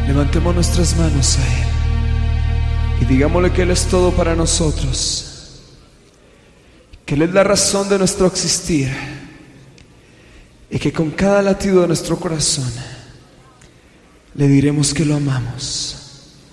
Levantemos nuestras manos a Él y digámosle que Él es todo para nosotros, que Él es la razón de nuestro existir y que con cada latido de nuestro corazón le diremos que lo amamos.